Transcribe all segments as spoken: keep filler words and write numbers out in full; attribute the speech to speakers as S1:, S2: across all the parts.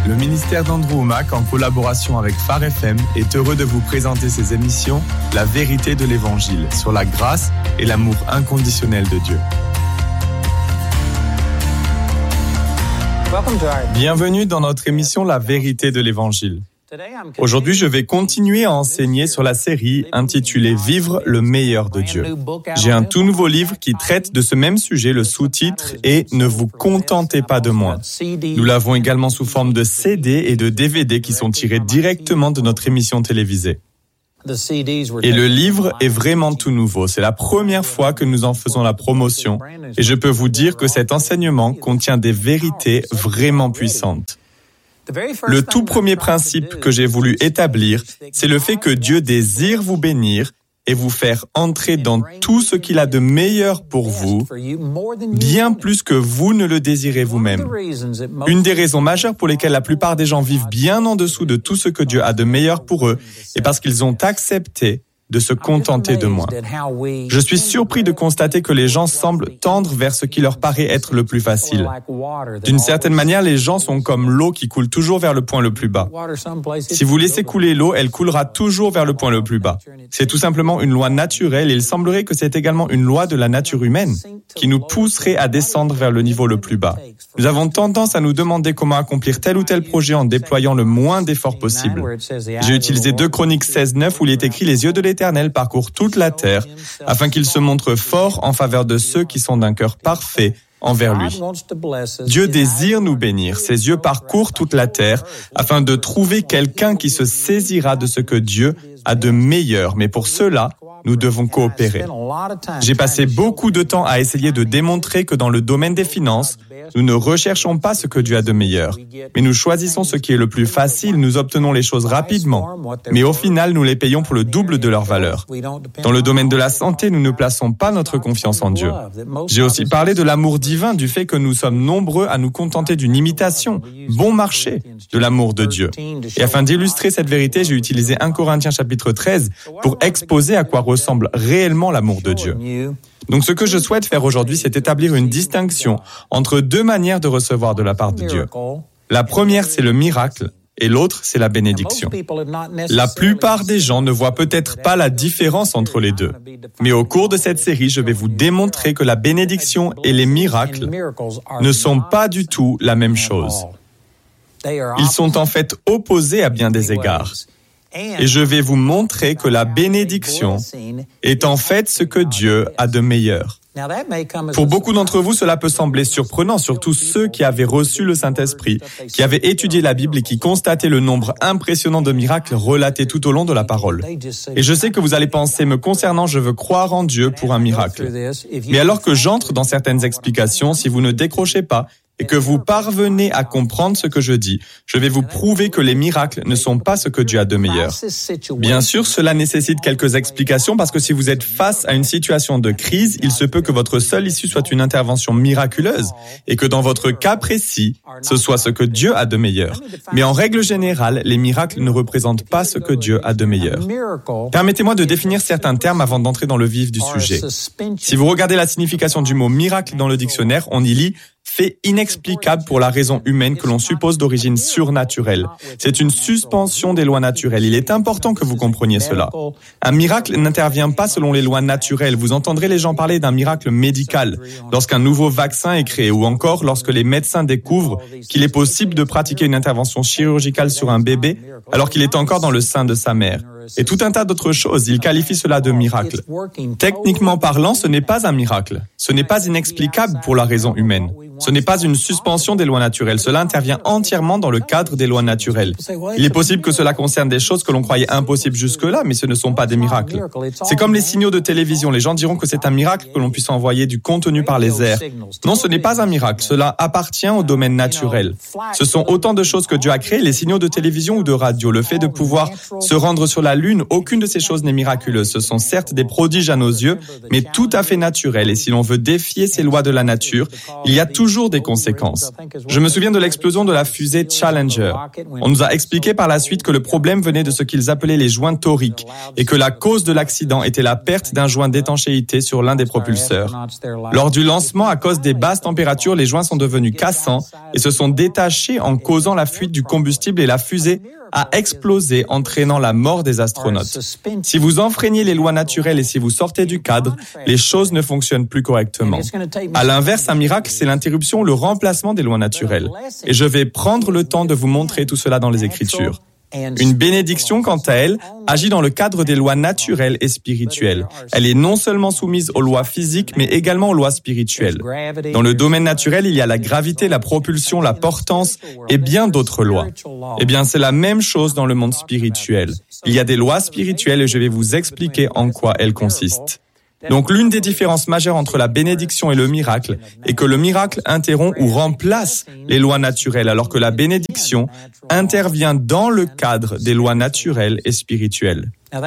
S1: Le ministère d'Andrew Wommack, en collaboration avec Phare F M, est heureux de vous présenter ses émissions « La vérité de l'Évangile » sur la grâce et l'amour inconditionnel de Dieu. Bienvenue dans notre émission « La vérité de l'Évangile ». Aujourd'hui, je vais continuer à enseigner sur la série intitulée « Vivre le meilleur de Dieu ». J'ai un tout nouveau livre qui traite de ce même sujet, le sous-titre est « Ne vous contentez pas de moi ». Nous l'avons également sous forme de C D et de D V D qui sont tirés directement de notre émission télévisée. Et le livre est vraiment tout nouveau. C'est la première fois que nous en faisons la promotion et je peux vous dire que cet enseignement contient des vérités vraiment puissantes. Le tout premier principe que j'ai voulu établir, c'est le fait que Dieu désire vous bénir et vous faire entrer dans tout ce qu'il a de meilleur pour vous, bien plus que vous ne le désirez vous-même. Une des raisons majeures pour lesquelles la plupart des gens vivent bien en dessous de tout ce que Dieu a de meilleur pour eux est parce qu'ils ont accepté de se contenter de moi. Je suis surpris de constater que les gens semblent tendre vers ce qui leur paraît être le plus facile. D'une certaine manière, les gens sont comme l'eau qui coule toujours vers le point le plus bas. Si vous laissez couler l'eau, elle coulera toujours vers le point le plus bas. C'est tout simplement une loi naturelle et il semblerait que c'est également une loi de la nature humaine qui nous pousserait à descendre vers le niveau le plus bas. Nous avons tendance à nous demander comment accomplir tel ou tel projet en déployant le moins d'efforts possible. J'ai utilisé deux Chroniques seize neuf où il est écrit « Les yeux de l'Éternel parcourent toute la terre afin qu'il se montre fort en faveur de ceux qui sont d'un cœur parfait envers lui. » Dieu désire nous bénir. Ses yeux parcourent toute la terre afin de trouver quelqu'un qui se saisira de ce que Dieu a de meilleur. Mais pour cela, nous devons coopérer. J'ai passé beaucoup de temps à essayer de démontrer que dans le domaine des finances, nous ne recherchons pas ce que Dieu a de meilleur, mais nous choisissons ce qui est le plus facile, nous obtenons les choses rapidement, mais au final, nous les payons pour le double de leur valeur. Dans le domaine de la santé, nous ne plaçons pas notre confiance en Dieu. J'ai aussi parlé de l'amour divin, du fait que nous sommes nombreux à nous contenter d'une imitation, bon marché, de l'amour de Dieu. Et afin d'illustrer cette vérité, j'ai utilisé un Corinthiens chapitre treize pour exposer à quoi ressemble réellement l'amour de Dieu. Donc ce que je souhaite faire aujourd'hui, c'est établir une distinction entre deux manières de recevoir de la part de Dieu. La première, c'est le miracle, et l'autre, c'est la bénédiction. La plupart des gens ne voient peut-être pas la différence entre les deux. Mais au cours de cette série, je vais vous démontrer que la bénédiction et les miracles ne sont pas du tout la même chose. Ils sont en fait opposés à bien des égards. Et je vais vous montrer que la bénédiction est en fait ce que Dieu a de meilleur. Pour beaucoup d'entre vous, cela peut sembler surprenant, surtout ceux qui avaient reçu le Saint-Esprit, qui avaient étudié la Bible et qui constataient le nombre impressionnant de miracles relatés tout au long de la parole. Et je sais que vous allez penser, me concernant, je veux croire en Dieu pour un miracle. Mais alors que j'entre dans certaines explications, si vous ne décrochez pas, et que vous parvenez à comprendre ce que je dis, je vais vous prouver que les miracles ne sont pas ce que Dieu a de meilleur. Bien sûr, cela nécessite quelques explications parce que si vous êtes face à une situation de crise, il se peut que votre seule issue soit une intervention miraculeuse et que dans votre cas précis, ce soit ce que Dieu a de meilleur. Mais en règle générale, les miracles ne représentent pas ce que Dieu a de meilleur. Permettez-moi de définir certains termes avant d'entrer dans le vif du sujet. Si vous regardez la signification du mot miracle dans le dictionnaire, on y lit fait inexplicable pour la raison humaine que l'on suppose d'origine surnaturelle. C'est une suspension des lois naturelles. Il est important que vous compreniez cela. Un miracle n'intervient pas selon les lois naturelles. Vous entendrez les gens parler d'un miracle médical lorsqu'un nouveau vaccin est créé ou encore lorsque les médecins découvrent qu'il est possible de pratiquer une intervention chirurgicale sur un bébé alors qu'il est encore dans le sein de sa mère. Et tout un tas d'autres choses, ils qualifient cela de miracle. Techniquement parlant, ce n'est pas un miracle. Ce n'est pas inexplicable pour la raison humaine. Ce n'est pas une suspension des lois naturelles. Cela intervient entièrement dans le cadre des lois naturelles. Il est possible que cela concerne des choses que l'on croyait impossibles jusque-là, mais ce ne sont pas des miracles. C'est comme les signaux de télévision. Les gens diront que c'est un miracle que l'on puisse envoyer du contenu par les airs. Non, ce n'est pas un miracle. Cela appartient au domaine naturel. Ce sont autant de choses que Dieu a créées, les signaux de télévision ou de radio. Le fait de pouvoir se rendre sur la la Lune, aucune de ces choses n'est miraculeuse. Ce sont certes des prodiges à nos yeux, mais tout à fait naturels. Et si l'on veut défier ces lois de la nature, il y a toujours des conséquences. Je me souviens de l'explosion de la fusée Challenger. On nous a expliqué par la suite que le problème venait de ce qu'ils appelaient les joints toriques et que la cause de l'accident était la perte d'un joint d'étanchéité sur l'un des propulseurs. Lors du lancement, à cause des basses températures, les joints sont devenus cassants et se sont détachés en causant la fuite du combustible et la fusée a explosé, entraînant la mort des astronautes. Si vous enfreignez les lois naturelles et si vous sortez du cadre, les choses ne fonctionnent plus correctement. À l'inverse, un miracle, c'est l'interruption ou le remplacement des lois naturelles. Et je vais prendre le temps de vous montrer tout cela dans les Écritures. Une bénédiction, quant à elle, agit dans le cadre des lois naturelles et spirituelles. Elle est non seulement soumise aux lois physiques, mais également aux lois spirituelles. Dans le domaine naturel, il y a la gravité, la propulsion, la portance et bien d'autres lois. Eh bien, c'est la même chose dans le monde spirituel. Il y a des lois spirituelles et je vais vous expliquer en quoi elles consistent. Donc, l'une des différences majeures entre la bénédiction et le miracle est que le miracle interrompt ou remplace les lois naturelles, alors que la bénédiction intervient dans le cadre des lois naturelles et spirituelles.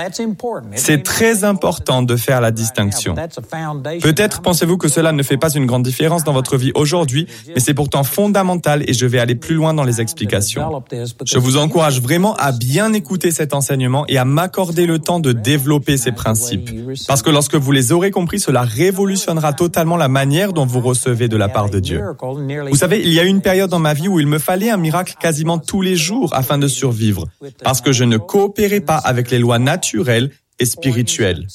S1: C'est très important de faire la distinction. Peut-être pensez-vous que cela ne fait pas une grande différence dans votre vie aujourd'hui, mais c'est pourtant fondamental et je vais aller plus loin dans les explications. Je vous encourage vraiment à bien écouter cet enseignement et à m'accorder le temps de développer ces principes. Parce que lorsque vous les aurez compris, cela révolutionnera totalement la manière dont vous recevez de la part de Dieu. Vous savez, il y a eu une période dans ma vie où il me fallait un miracle quasiment tous les jours afin de survivre, parce que je ne coopérais pas avec les lois naturelles naturel et spirituel.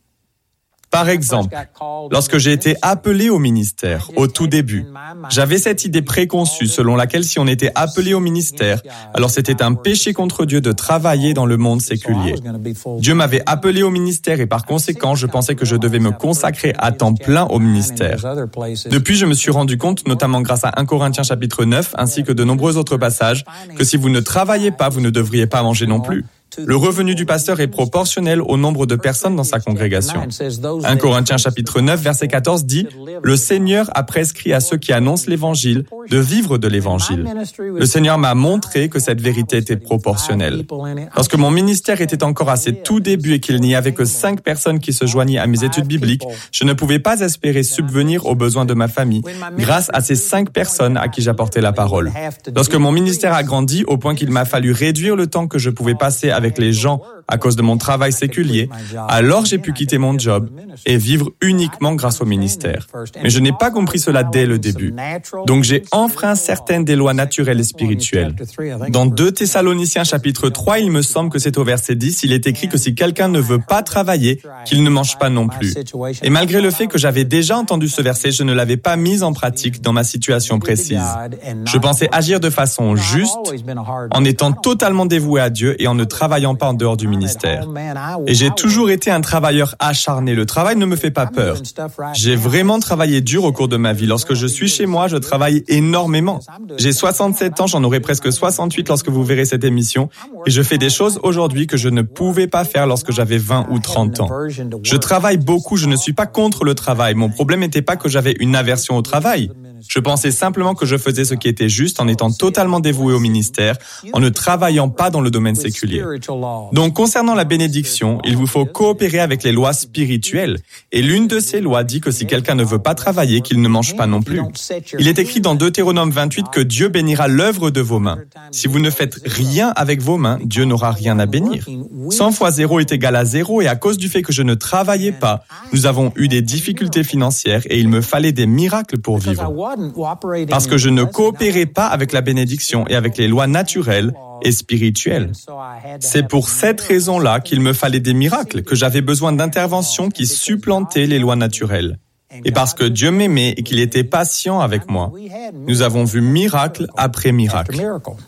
S1: Par exemple, lorsque j'ai été appelé au ministère, au tout début, j'avais cette idée préconçue selon laquelle si on était appelé au ministère, alors c'était un péché contre Dieu de travailler dans le monde séculier. Dieu m'avait appelé au ministère et par conséquent, je pensais que je devais me consacrer à temps plein au ministère. Depuis, je me suis rendu compte, notamment grâce à premier Corinthiens chapitre neuf, ainsi que de nombreux autres passages, que si vous ne travaillez pas, vous ne devriez pas manger non plus. Le revenu du pasteur est proportionnel au nombre de personnes dans sa congrégation. premier Corinthiens chapitre neuf, verset quatorze dit « Le Seigneur a prescrit à ceux qui annoncent l'Évangile de vivre de l'Évangile. » Le Seigneur m'a montré que cette vérité était proportionnelle. Lorsque mon ministère était encore à ses tout débuts et qu'il n'y avait que cinq personnes qui se joignaient à mes études bibliques, je ne pouvais pas espérer subvenir aux besoins de ma famille grâce à ces cinq personnes à qui j'apportais la parole. Lorsque mon ministère a grandi au point qu'il m'a fallu réduire le temps que je pouvais passer avec avec les gens à cause de mon travail séculier, alors j'ai pu quitter mon job et vivre uniquement grâce au ministère. Mais je n'ai pas compris cela dès le début. Donc j'ai enfreint certaines des lois naturelles et spirituelles. Dans deux Thessaloniciens chapitre trois, il me semble que c'est au verset dix, il est écrit que si quelqu'un ne veut pas travailler, qu'il ne mange pas non plus. Et malgré le fait que j'avais déjà entendu ce verset, je ne l'avais pas mis en pratique dans ma situation précise. Je pensais agir de façon juste, en étant totalement dévoué à Dieu et en ne travaillant pas en dehors du ministère. Et j'ai toujours été un travailleur acharné. Le travail ne me fait pas peur. J'ai vraiment travaillé dur au cours de ma vie. Lorsque je suis chez moi, je travaille énormément. J'ai soixante-sept ans, j'en aurai presque soixante-huit lorsque vous verrez cette émission. Et je fais des choses aujourd'hui que je ne pouvais pas faire lorsque j'avais vingt ou trente ans. Je travaille beaucoup, je ne suis pas contre le travail. Mon problème n'était pas que j'avais une aversion au travail. Je pensais simplement que je faisais ce qui était juste en étant totalement dévoué au ministère, en ne travaillant pas dans le domaine séculier. Donc, concernant la bénédiction, il vous faut coopérer avec les lois spirituelles. Et l'une de ces lois dit que si quelqu'un ne veut pas travailler, qu'il ne mange pas non plus. Il est écrit dans Deutéronome vingt-huit que Dieu bénira l'œuvre de vos mains. Si vous ne faites rien avec vos mains, Dieu n'aura rien à bénir. cent fois zéro est égal à zéro et à cause du fait que je ne travaillais pas, nous avons eu des difficultés financières et il me fallait des miracles pour vivre. Parce que je ne coopérais pas avec la bénédiction et avec les lois naturelles et spirituelles. C'est pour cette raison-là qu'il me fallait des miracles, que j'avais besoin d'interventions qui supplantaient les lois naturelles. Et parce que Dieu m'aimait et qu'il était patient avec moi, nous avons vu miracle après miracle.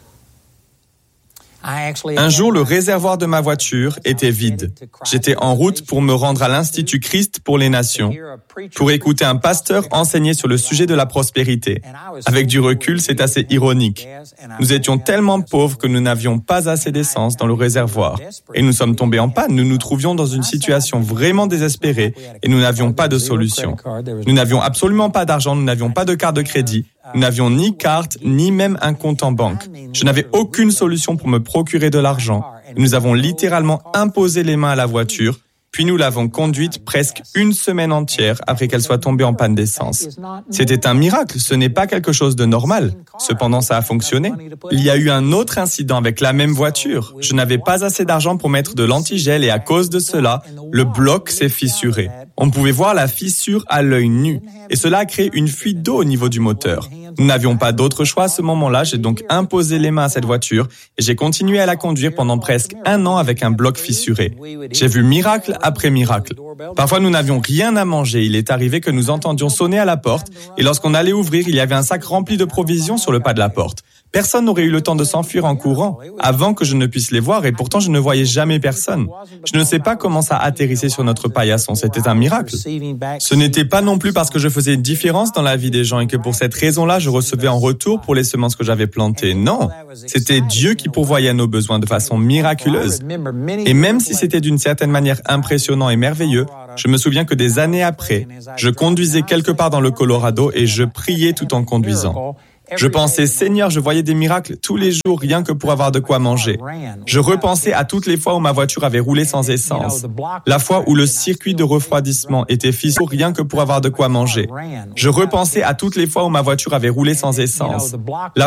S1: Un jour, le réservoir de ma voiture était vide. J'étais en route pour me rendre à l'Institut Christ pour les Nations, pour écouter un pasteur enseigner sur le sujet de la prospérité. Avec du recul, c'est assez ironique. Nous étions tellement pauvres que nous n'avions pas assez d'essence dans le réservoir. Et nous sommes tombés en panne. Nous nous trouvions dans une situation vraiment désespérée et nous n'avions pas de solution. Nous n'avions absolument pas d'argent, nous n'avions pas de carte de crédit. Nous n'avions ni carte, ni même un compte en banque. Je n'avais aucune solution pour me procurer de l'argent Nous avons littéralement imposé les mains à la voiture, puis nous l'avons conduite presque une semaine entière après qu'elle soit tombée en panne d'essence. C'était un miracle, ce n'est pas quelque chose de normal. Cependant, ça a fonctionné. Il y a eu un autre incident avec la même voiture. Je n'avais pas assez d'argent pour mettre de l'antigel et à cause de cela, le bloc s'est fissuré. On pouvait voir la fissure à l'œil nu et cela a créé une fuite d'eau au niveau du moteur. Nous n'avions pas d'autre choix à ce moment-là, j'ai donc imposé les mains à cette voiture et j'ai continué à la conduire pendant presque un an avec un bloc fissuré. J'ai vu miracle après miracle. Parfois, nous n'avions rien à manger. Il est arrivé que nous entendions sonner à la porte et lorsqu'on allait ouvrir, il y avait un sac rempli de provisions sur le pas de la porte. Personne n'aurait eu le temps de s'enfuir en courant avant que je ne puisse les voir et pourtant je ne voyais jamais personne. Je ne sais pas comment ça atterrissait sur notre paillasson, c'était un miracle. Ce n'était pas non plus parce que je faisais une différence dans la vie des gens et que pour cette raison-là, je recevais en retour pour les semences que j'avais plantées. Non, c'était Dieu qui pourvoyait à nos besoins de façon miraculeuse. Et même si c'était d'une certaine manière impressionnant et merveilleux, je me souviens que des années après, je conduisais quelque part dans le Colorado et je priais tout en conduisant. Je pensais, Seigneur, je voyais des miracles tous les jours rien que pour avoir de quoi manger. Je repensais à toutes les fois où ma voiture avait roulé sans essence. La fois où le circuit de refroidissement était fissuré rien que pour avoir de quoi manger. Je repensais à toutes les fois où ma voiture avait roulé sans essence. La